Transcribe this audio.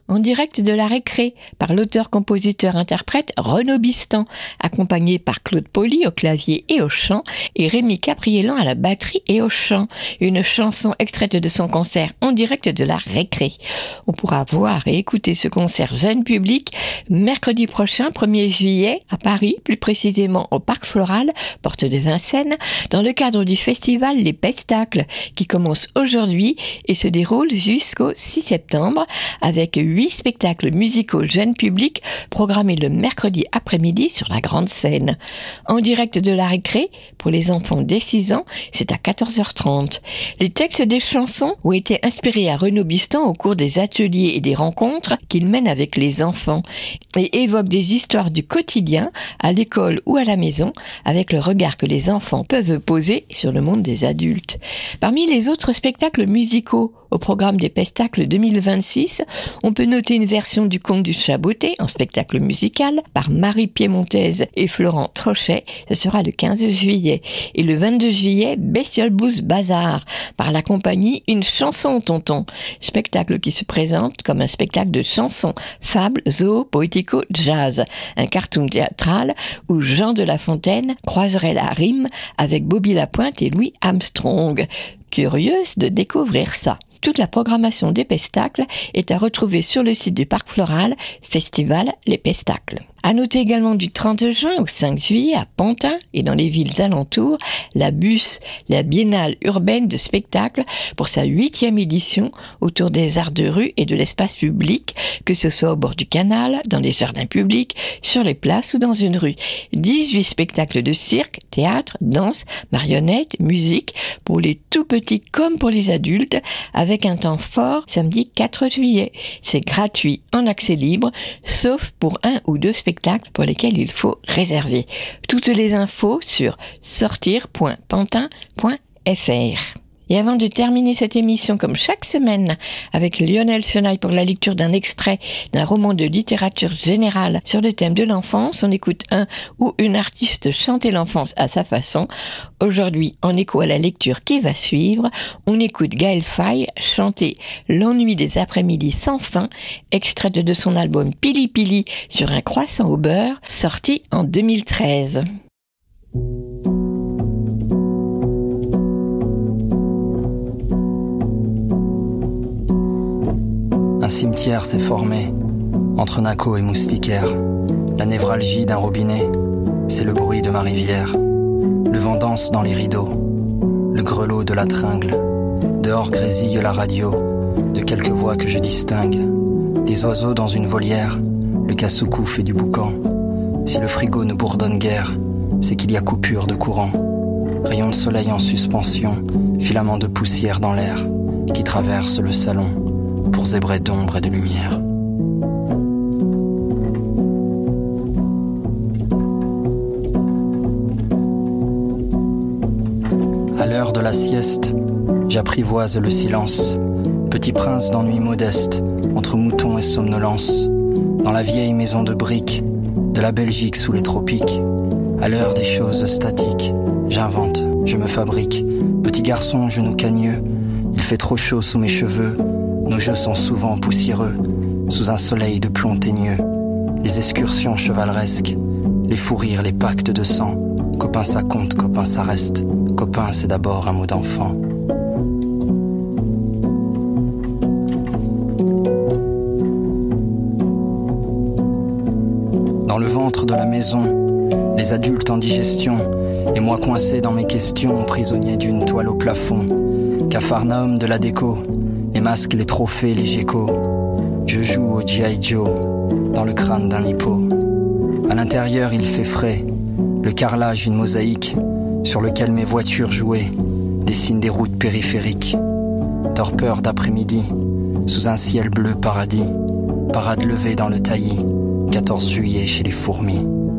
en direct de la récré par l'auteur-compositeur-interprète Renaud Bistan, accompagné par Claude Poli au clavier et au chant et Rémi Capriélan à la batterie et au chant. Une chanson extraite de son concert en direct de la récré. On pourra voir et écouter ce concert jeune public mercredi prochain, 1er juillet, à Paris, plus précisément au Parc Floral, porte de Vincennes, dans le cadre du festival Les Pestacles, qui commence aujourd'hui et se déroule jusqu'au 6 septembre, avec 8 spectacles musicaux jeunes publics programmés le mercredi après-midi sur la grande scène. En direct de la récré, pour les enfants dès 6 ans, c'est à 14h30. Les textes des chansons ont été inspirés à Renaud Bistan au cours des ateliers et des rencontres qu'il mène avec les enfants et évoquent des histoires du quotidien, à l'école ou à la maison, avec le regard que les enfants peuvent poser sur le monde des adultes. Parmi les autres spectacles musicaux au programme des Pestacles 2026, on peut noter une version du Conte du Chaboté en spectacle musical par Marie Piémontaise et Florent Trochet. Ce sera le 15 juillet. Et le 22 juillet, Bestiole Blues Bazar par la compagnie Une chanson tonton. Spectacle qui se présente comme un spectacle de chansons, fables, zoo, poético, jazz. Un cartoon théâtral où Jean de La Fontaine croiserait la rime avec Bobby Lapointe et Louis Armstrong. Curieuse de découvrir ça. Toute la programmation des Pestacles est à retrouver sur le site du Parc Floral, Festival Les Pestacles. À noter également du 30 juin au 5 juillet à Pantin et dans les villes alentours, la BUS, la Biennale urbaine de spectacle, pour sa 8e édition autour des arts de rue et de l'espace public, que ce soit au bord du canal, dans les jardins publics, sur les places ou dans une rue. 18 spectacles de cirque, théâtre, danse, marionnettes, musique, pour les tout petits comme pour les adultes, avec un temps fort samedi 4 juillet. C'est gratuit en accès libre, sauf pour 1 ou 2 spectacles pour lesquels il faut réserver. Toutes les infos sur sortir.pantin.fr. Et avant de terminer cette émission comme chaque semaine avec Lionel Chenaille pour la lecture d'un extrait d'un roman de littérature générale sur le thème de l'enfance, on écoute un ou une artiste chanter l'enfance à sa façon. Aujourd'hui, en écho à la lecture qui va suivre, on écoute Gaël Faye chanter L'ennui des après-midi sans fin, extraite de son album Pili Pili sur un croissant au beurre, sorti en 2013. Un cimetière s'est formé entre Naco et Moustiquaire. La névralgie d'un robinet, c'est le bruit de ma rivière. Le vent danse dans les rideaux, le grelot de la tringle. Dehors grésille la radio, de quelques voix que je distingue. Des oiseaux dans une volière, le cassoucou fait du boucan. Si le frigo ne bourdonne guère, c'est qu'il y a coupure de courant. Rayons de soleil en suspension, filaments de poussière dans l'air, qui traversent le salon pour zébrer d'ombre et de lumière. À l'heure de la sieste, j'apprivoise le silence. Petit prince d'ennui modeste, entre moutons et somnolence. Dans la vieille maison de briques, de la Belgique sous les tropiques. À l'heure des choses statiques, j'invente, je me fabrique. Petit garçon, genou cagneux, il fait trop chaud sous mes cheveux. Nos jeux sont souvent poussiéreux, sous un soleil de plomb teigneux. Les excursions chevaleresques, les fous rires, les pactes de sang. Copain ça compte, copain ça reste. Copain c'est d'abord un mot d'enfant. Dans le ventre de la maison, les adultes en digestion, et moi coincé dans mes questions, prisonnier d'une toile au plafond. Capharnaüm de la déco, les masques, les trophées, les geckos. Je joue au G.I. Joe, dans le crâne d'un hippo. À l'intérieur il fait frais, le carrelage une mosaïque, sur lequel mes voitures jouaient dessinent des routes périphériques. Torpeur d'après-midi, sous un ciel bleu paradis. Parade levée dans le taillis, 14 juillet chez les fourmis.